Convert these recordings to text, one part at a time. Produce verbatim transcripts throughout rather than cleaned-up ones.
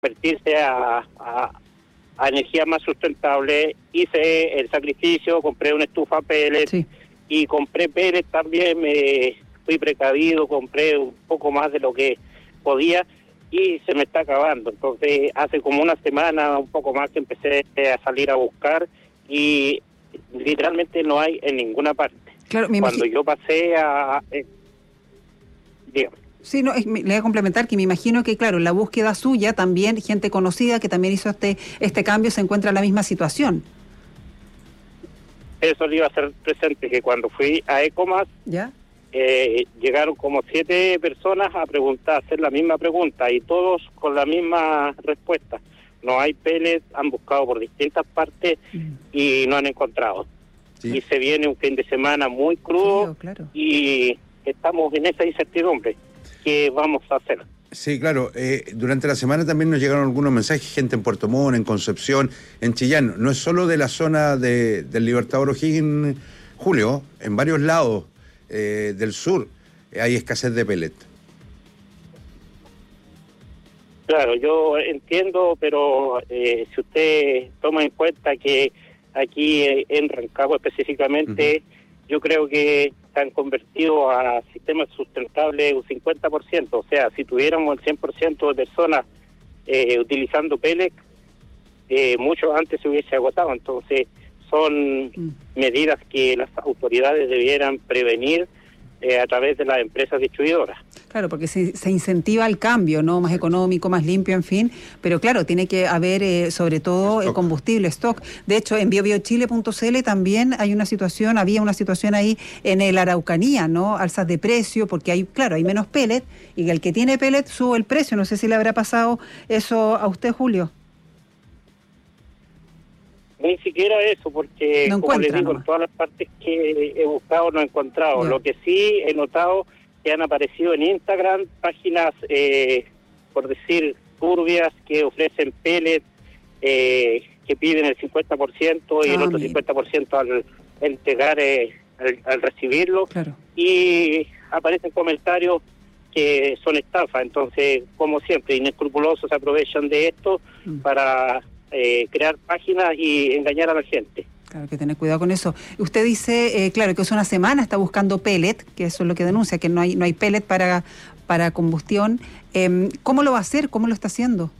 convertirse a, a, a energía más sustentable. Hice el sacrificio, compré una estufa pellet Sí. y compré pellet también, me fui precavido, compré un poco más de lo que podía y se me está acabando. Entonces hace como una semana, un poco más, que empecé a salir a buscar y literalmente no hay en ninguna parte. Claro, me Cuando imagi- yo pasé a... Eh, dígame. Sí, no, es- me- le voy a complementar que me imagino que, claro, la búsqueda suya también, gente conocida que también hizo este este cambio, se encuentra en la misma situación. Eso le iba a hacer presente, que cuando fui a Ecomas, ¿Ya? eh, llegaron como siete personas a preguntar, a hacer la misma pregunta, y todos con la misma respuesta. No hay pellets, han buscado por distintas partes Mm. y no han encontrado. Sí. Y se viene un fin de semana muy crudo, Claro, claro. y estamos en esa incertidumbre. ¿Qué vamos a hacer? Sí, claro. Eh, durante la semana también nos llegaron algunos mensajes, gente en Puerto Montt, en Concepción, en Chillán. No es solo de la zona de, del Libertador O'Higgins, Julio, en varios lados eh, del sur eh, hay escasez de pellet. Claro, yo entiendo, pero eh, si usted toma en cuenta que aquí eh, en Rancagua específicamente, uh-huh. yo creo que se han convertido a sistemas sustentables un cincuenta por ciento. O sea, si tuviéramos el cien por ciento de personas eh, utilizando pellets, eh, mucho antes se hubiese agotado. Entonces, son mm. medidas que las autoridades debieran prevenir eh, a través de las empresas distribuidoras. Claro, porque se, se incentiva el cambio, ¿no? Más económico, más limpio, en fin. Pero claro, tiene que haber, eh, sobre todo, eh, combustible, stock. De hecho, en bio bio chile punto c l también hay una situación, había una situación ahí en el Araucanía, ¿no? Alzas de precio, porque hay, claro, hay menos pellet, y el que tiene pellet sube el precio. No sé si le habrá pasado eso a usted, Julio. Ni siquiera eso, porque, no como les digo, nomás. en todas las partes que he buscado no he encontrado. Ya. Lo que sí he notado que han aparecido en Instagram páginas, eh, por decir, turbias, que ofrecen pellets, eh, que piden el cincuenta por ciento y ah, el otro mira. cincuenta por ciento al entregar, eh, al, al recibirlo. Claro. Y aparecen comentarios que son estafas. Entonces, como siempre, inescrupulosos se aprovechan de esto mm. para... Eh, crear páginas y engañar a la gente. Claro, que tener cuidado con eso. Usted dice, eh, claro, que hace una semana está buscando pellet, que eso es lo que denuncia, que no hay no hay pellet para, para combustión. Eh, ¿Cómo lo va a hacer? ¿Cómo lo está haciendo?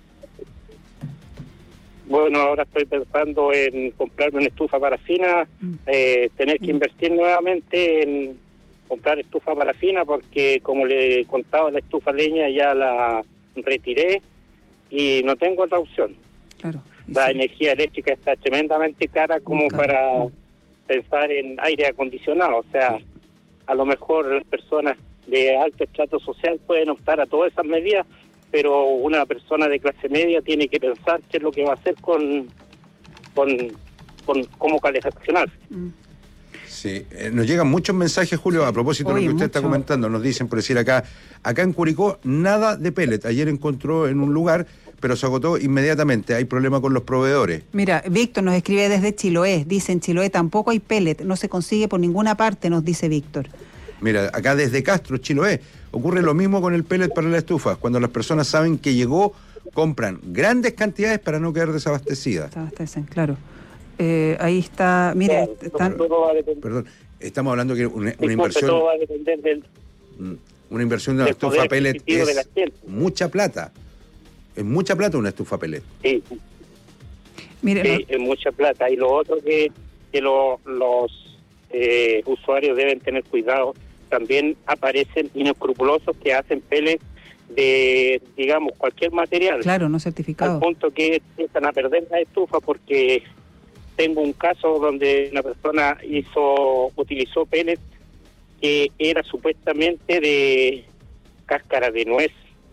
Bueno, ahora estoy pensando en comprarme una estufa parafina, mm. eh, tener que mm. invertir nuevamente en comprar estufa parafina, porque como le he contado, la estufa leña ya la retiré y no tengo otra opción. Claro, la sí. energía eléctrica está tremendamente cara como claro. para mm. pensar en aire acondicionado. O sea, a lo mejor las personas de alto estrato social pueden optar a todas esas medidas, pero una persona de clase media tiene que pensar qué es lo que va a hacer con, con, con cómo calefaccionarse. Mm. Sí, eh, nos llegan muchos mensajes, Julio, a propósito Oye, de lo que usted mucho. está comentando. Nos dicen, por decir acá, acá en Curicó, nada de pellet. Ayer encontró en un lugar, pero se agotó inmediatamente. Hay problema con los proveedores. Mira, Víctor nos escribe desde Chiloé. Dice, en Chiloé tampoco hay pellet. No se consigue por ninguna parte, nos dice Víctor. Mira, acá desde Castro, Chiloé, ocurre lo mismo con el pellet para la estufa. Cuando las personas saben que llegó, compran grandes cantidades para no quedar desabastecidas. Desabastecen, claro. Eh, ahí está, mire, claro, están... Perdón, estamos hablando que una, una Disculpe, inversión... todo va a depender del... Una inversión de una estufa pellet es mucha plata. Es mucha plata una estufa pellet. Sí, Mire, sí no... es mucha plata. Y lo otro que, que lo, los eh, usuarios deben tener cuidado, también aparecen inescrupulosos que hacen pellets de, digamos, cualquier material. Claro, no certificado. Al punto que empiezan a perder la estufa, porque tengo un caso donde una persona hizo utilizó pellets que era supuestamente de cáscara de nuez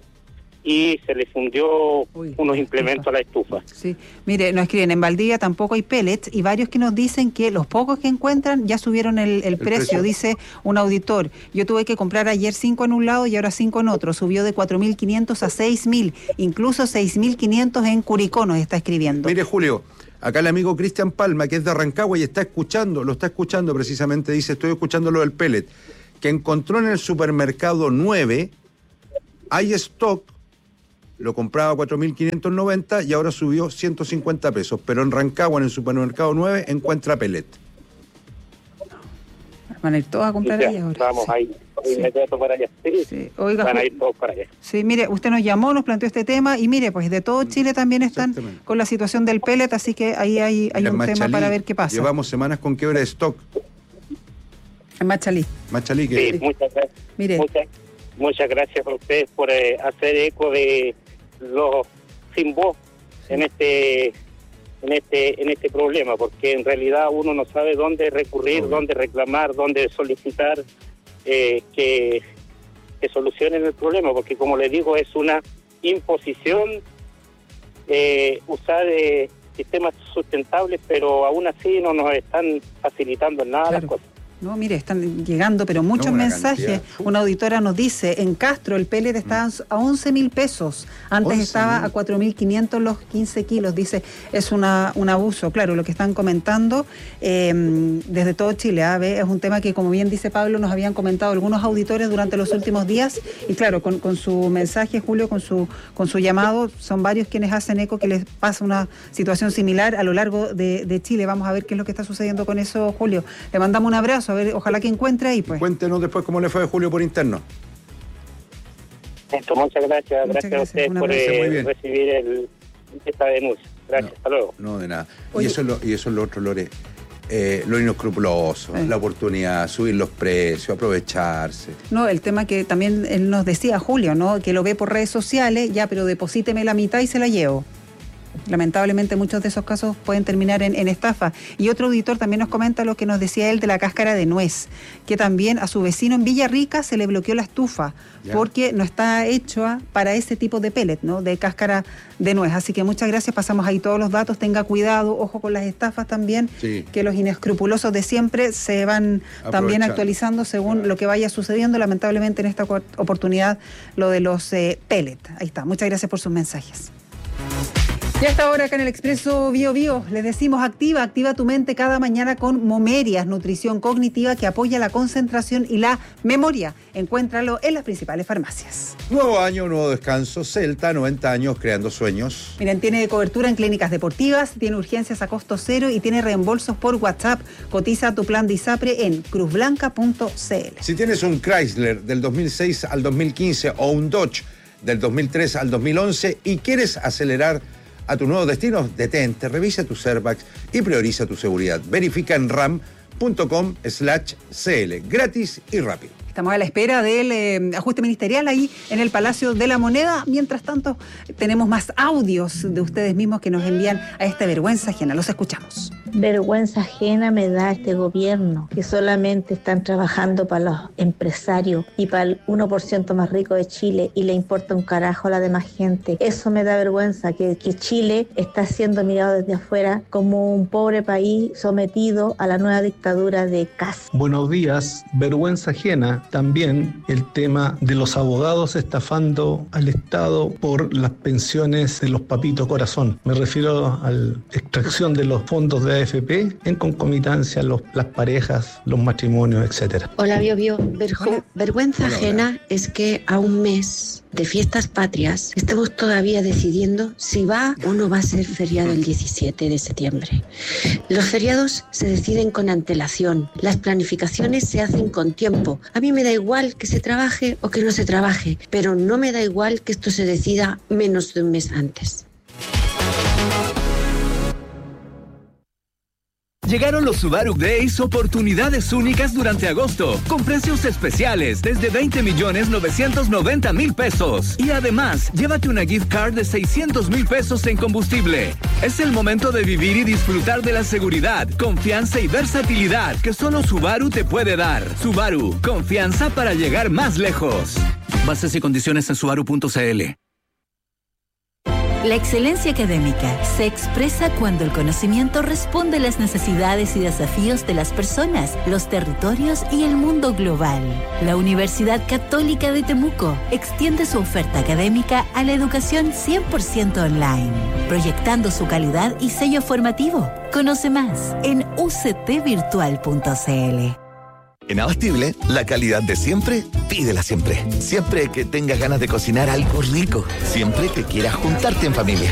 y se le fundió Uy, unos implementos a la estufa. Sí, mire, nos escriben, en Valdivia tampoco hay pellets, y varios que nos dicen que los pocos que encuentran ya subieron el, el, el precio, precio, dice un auditor. Yo tuve que comprar ayer cinco en un lado y ahora cinco en otro, subió de cuatro mil quinientos a seis mil, incluso seis mil quinientos en Curicó, nos está escribiendo. Mire, Julio, acá el amigo Cristian Palma, que es de Rancagua y está escuchando, lo está escuchando precisamente, dice, estoy escuchando lo del pellet, que encontró en el supermercado nueve, hay stock, lo compraba a cuatro mil quinientos noventa y ahora subió ciento cincuenta pesos. Pero en Rancagua, en el supermercado nueve, encuentra pellet. Van a ir todos a comprar Ya, ahí ahora. Vamos Sí. ahí, Sí. inmediato para allá. Sí, Sí. Oiga, van a Ju- ir todos para allá. Sí, mire, usted nos llamó, nos planteó este tema y mire, pues de todo Chile también están Exactamente. con la situación del pellet, así que ahí hay, hay En un tema Machalí para ver qué pasa. Llevamos semanas con quiebra de stock. En Machalí. Machalí, que Sí, muchas gracias. Mire. Muchas, muchas gracias a ustedes por eh, hacer eco de los sin voz en este en este en este problema, porque en realidad uno no sabe dónde recurrir, Obvio. dónde reclamar, dónde solicitar eh, que, que solucionen el problema, porque como les digo, es una imposición eh, usar eh, sistemas sustentables, pero aún así no nos están facilitando en nada Claro. las cosas. No, mire, están llegando, pero muchos No, una mensajes. cantidad. Una auditora nos dice, en Castro el pellet está a once mil pesos. Antes once estaba mil. a cuatro mil quinientos los quince kilos. Dice, es una un abuso. Claro, lo que están comentando eh, desde todo Chile, ¿ah? Ve, es un tema que, como bien dice Pablo, nos habían comentado algunos auditores durante los últimos días. Y claro, con, con su mensaje, Julio, con su con su llamado, son varios quienes hacen eco que les pasa una situación similar a lo largo de, de Chile. Vamos a ver qué es lo que está sucediendo con eso, Julio. Le mandamos un abrazo. A ver, ojalá que encuentre ahí, pues. cuéntenos después cómo le fue a Julio por interno. Esto, muchas gracias, Muchas gracias, gracias, a ustedes un por abrazo. eh, Muy bien. recibir el, esta denuncia. Gracias, No. hasta luego. No, de nada. Oye. Y eso es lo, y eso es lo otro, Lore. Eh, lo inescrupuloso, Eh. la oportunidad, subir los precios, aprovecharse. No, el tema que también él nos decía, Julio, ¿no? Que lo ve por redes sociales, ya, pero deposíteme la mitad y se la llevo. Lamentablemente muchos de esos casos pueden terminar en, en estafa. Y otro auditor también nos comenta lo que nos decía él de la cáscara de nuez, que también a su vecino en Villarrica se le bloqueó la estufa Ya. porque no está hecha para ese tipo de pellet, ¿no? De cáscara de nuez. Así que muchas gracias, pasamos ahí todos los datos, tenga cuidado, ojo con las estafas también, Sí. que los inescrupulosos de siempre se van también Aprovechando. actualizando según Claro. lo que vaya sucediendo. Lamentablemente en esta cu- oportunidad lo de los eh, pellet. Ahí está, muchas gracias por sus mensajes. Y hasta ahora acá en el Expreso Bio Bio les decimos activa, activa tu mente cada mañana con Momerias, nutrición cognitiva que apoya la concentración y la memoria. Encuéntralo en las principales farmacias. Nuevo año, nuevo descanso. Celta, noventa años creando sueños. Miren, tiene cobertura en clínicas deportivas, tiene urgencias a costo cero y tiene reembolsos por WhatsApp. Cotiza tu plan de ISAPRE en cruz blanca punto c l. Si tienes un Chrysler del dos mil seis al dos mil quince o un Dodge del dos mil tres al dos mil once y quieres acelerar a tu nuevo destino, detente, revisa tus airbags y prioriza tu seguridad. Verifica en ram punto com slash cl. Gratis y rápido. Estamos a la espera del eh, ajuste ministerial ahí en el Palacio de la Moneda. Mientras tanto, tenemos más audios de ustedes mismos que nos envían a esta vergüenza ajena. Los escuchamos. Vergüenza ajena me da este gobierno, que solamente están trabajando para los empresarios y para el uno por ciento más rico de Chile y le importa un carajo a la demás gente. Eso me da vergüenza, que, que Chile está siendo mirado desde afuera como un pobre país sometido a la nueva dictadura de Kast. Buenos días. Vergüenza ajena también el tema de los abogados estafando al Estado por las pensiones de los papitos corazón. Me refiero a la extracción de los fondos de A F P en concomitancia los, las parejas, los matrimonios, etcétera. Hola, Bio Bio. Verjo- Hola. Vergüenza Hola, ajena es que a un mes de fiestas patrias estemos todavía decidiendo si va o no va a ser feriado el diecisiete de septiembre. Los feriados se deciden con antelación, las planificaciones se hacen con tiempo. A mí me da igual que se trabaje o que no se trabaje, pero no me da igual que esto se decida menos de un mes antes. Llegaron los Subaru Days, oportunidades únicas durante agosto, con precios especiales desde veinte millones novecientos noventa mil pesos. Y además, llévate una gift card de seiscientos mil pesos en combustible. Es el momento de vivir y disfrutar de la seguridad, confianza y versatilidad que solo Subaru te puede dar. Subaru, confianza para llegar más lejos. Bases y condiciones en subaru punto c l. La excelencia académica se expresa cuando el conocimiento responde a las necesidades y desafíos de las personas, los territorios y el mundo global. La Universidad Católica de Temuco extiende su oferta académica a la educación cien por ciento online, proyectando su calidad y sello formativo. Conoce más en u c t virtual punto c l. En Abastible, la calidad de siempre, pídela siempre. Siempre que tengas ganas de cocinar algo rico. Siempre que quieras juntarte en familia.